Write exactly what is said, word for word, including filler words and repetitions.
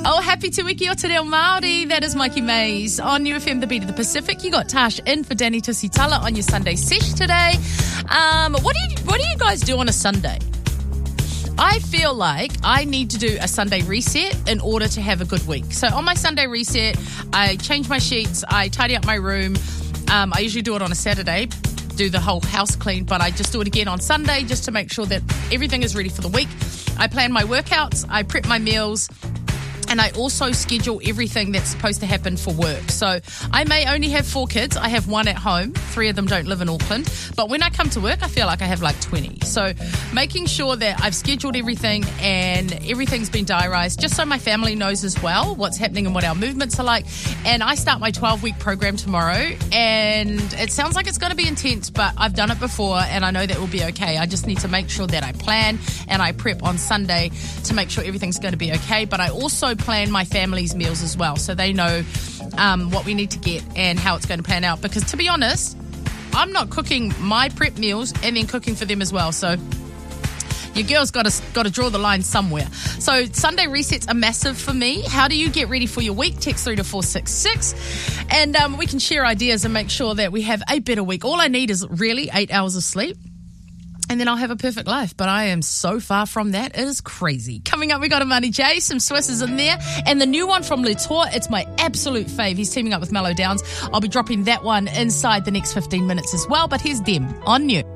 Oh, happy Te Wiki o Te Reo Māori. That is Mikey Mays on U F M, the beat of the Pacific. You got Tash in for Danny Tusitala on your Sunday sesh today. Um, what do you what do you guys do on a Sunday? I feel like I need to do a Sunday reset in order to have a good week. So on my Sunday reset, I change my sheets, I tidy up my room. Um, I usually do it on a Saturday, do the whole house clean, but I just do it again on Sunday just to make sure that everything is ready for the week. I plan my workouts, I prep my meals, and I also schedule everything that's supposed to happen for work. So I may only have four kids. I have one at home. Three of them don't live in Auckland. But when I come to work, I feel like I have like twenty. So making sure that I've scheduled everything and everything's been diarised, just so my family knows as well what's happening and what our movements are like. And I start my twelve-week program tomorrow. And it sounds like it's going to be intense, but I've done it before and I know that will be okay. I just need to make sure that I plan and I prep on Sunday to make sure everything's going to be okay. But I also plan my family's meals as well, so they know um, what we need to get and how it's going to pan out, because to be honest, I'm not cooking my prep meals and then cooking for them as well, so your girl's got to got to draw the line somewhere. So Sunday resets are massive for me. How do you get ready for your week? Text three to four six six and um, we can share ideas and make sure that we have a better week. All I need is really eight hours of sleep, and then I'll have a perfect life. But I am so far from that. It is crazy. Coming up, we got Amani J, some Swisses in there, and the new one from Letour. It's my absolute fave. He's teaming up with Mellow Downs. I'll be dropping that one inside the next fifteen minutes as well. But here's them on New.